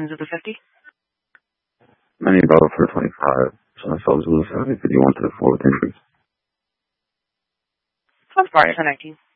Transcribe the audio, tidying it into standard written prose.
ends with a 50. I need about for 25. So I sold you 50. You want to the 4 with interest. Sounds far as a 19.